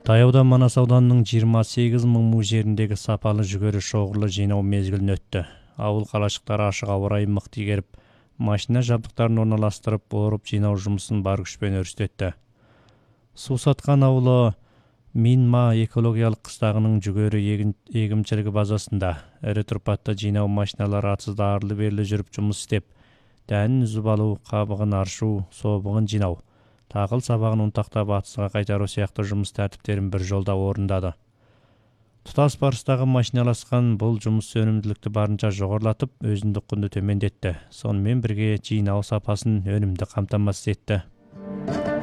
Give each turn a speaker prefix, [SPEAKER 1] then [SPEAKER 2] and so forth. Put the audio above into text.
[SPEAKER 1] Таяуда Манас ауданының 28 мың му жеріндегі сапалы жүгері шоғырлы жинау мезгілін өтті. Ауыл қалашықтары ашық ауа райы мықты игеріп, машина жабдықтарын орналастырып, орып жинау жұмысын бар күшпен өрістетті. Сусатқан ауылы Минма экологиялық қыстағының жүгері егімшілігі базасында ірі тұрпатты жинау машиналары атсызда арлы-берлі жүріп жұмыс істеп, дәнін үзіп алу, қабығын аршу, собығын жинау, тағыл сабағын ұнтақтап атысқа қайтару сияқты жұмыс тәртіптерін бір жолда орындады. Тұтас барыстағы машиналасқан бұл жұмыс өнімділікті барынша жоғарылатып, өзіндік құнды төмендетті. Сонымен бірге жинау сапасын өнімді қамтамасыз етті.